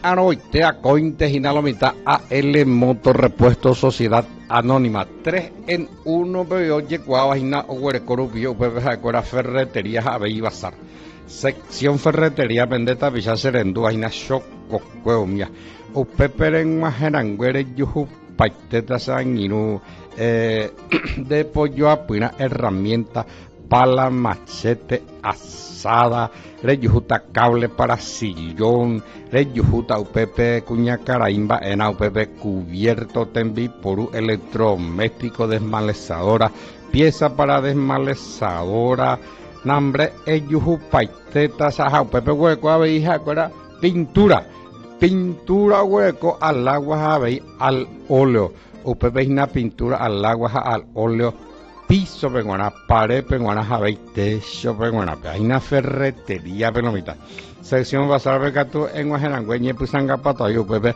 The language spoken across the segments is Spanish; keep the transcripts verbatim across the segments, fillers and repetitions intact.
Aroitea Cointe Ginalomita A L Moto Repuesto Sociedad Anónima tres en uno pero oye Guavajina Oguerecorubio Pepejacuera Ferretería Javei Bazar sección Ferretería Vendetta Villa Serendú Ajina Choco Cueumia Upeperen Majeranguere Yuju Paiteta Sanguinu eh, de pollo a pina herramienta pala, machete, asada, reyujuta cable para sillón, reyujuta upepe cuña caraimba, ena upepe cubierto tembi poru electrodoméstico desmalezadora, pieza para desmalezadora, nambre eyuju paiteta saja upepe hueco abeija cuera pintura, pintura hueco al agua abeí al óleo, upepe una pintura al agua al óleo. Piso penguana, pared penguana, javei, techo penguana, hay una ferretería pelomita. Sección Bazar Becatu en Guajerangüeñe, Pusanga Patoyo, Pepe,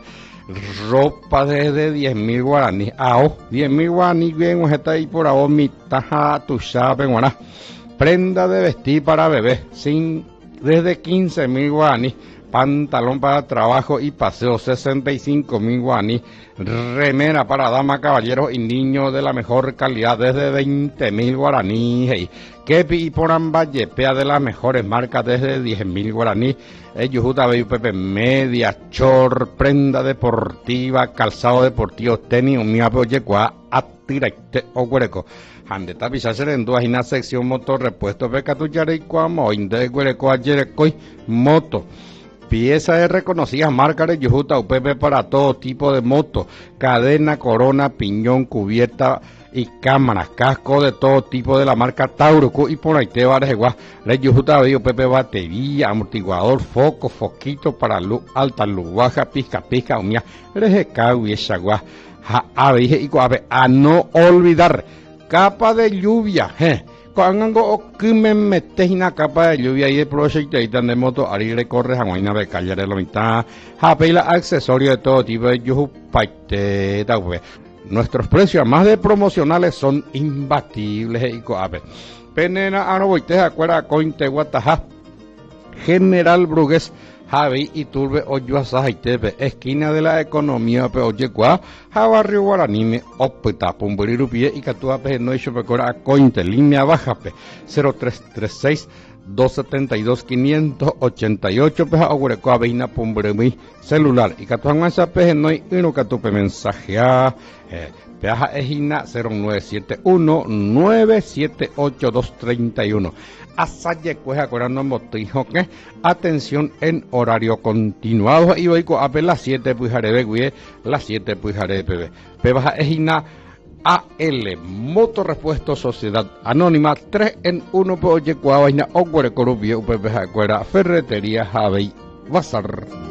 ropa desde diez mil guaraní. Ah, diez mil guaraní, bien, está ahí por ahora, mitaja, tuya penguana. Prenda de vestir para bebé, sin, desde quince mil guaraní. Pantalón para trabajo y paseo, sesenta y cinco mil guaraní. Remera para damas, caballeros y niños de la mejor calidad, desde veinte mil guaraní. Hey. Kepi y Poramballepea de las mejores marcas, desde diez mil guaraní. Yujuta Pepe, media, chor, prenda deportiva, calzado deportivo, tenis, umia, oyecuá, atiraite, oguereco. Handeta Villa Serendú, ajina sección motor, repuesto, becatuyare y cuamo, inde, guereco, ayerecoi, moto. Piezas de reconocidas marcas de Yujuta U P P para todo tipo de motos, cadena, corona, piñón, cubierta y cámaras, casco de todo tipo de la marca Tauruco y por ahí te va a Yujuta U P P batería, amortiguador, foco, foquito para luz alta, luz baja, pizca, pizca, umia, rejecau y echagua, a no olvidar, capa de lluvia, eh. Cuando me metes una capa de lluvia y de proyecto y de moto, ahí recorres a una becalle de la mitad, japela accesorios de todo tipo de yuju paite. Nuestros precios más de promocionales son imbatibles y coape. Penena anoboite acuera cointe guataja. General Brugués Javi y Turbe Oyuasa Itepe, esquina de la economía Peoyecua, Jabarrio Guaranime, Opeta, Pumburirupi y Catuape, no hizo pecora a Cointe, línea baja P, cero tres tres seis, dos siete dos, cinco ocho ocho, Peja Ogurecoa, Veina Pumburimi, celular, y Catuanguanza Peje, no hay uno Catupe mensajea, eh, Peaja Ejina cero nueve siete uno, nueve siete ocho dos tres uno. Asaye cueja corando motijo que atención en horario continuado y hoy con ape las siete pujaré de las siete pujaré de Pebaja Ejina A L Moto Repuesto Sociedad Anónima tres en uno por oye cuá vaina o cuere corubio pepeja cuera ferretería Javei Bazar.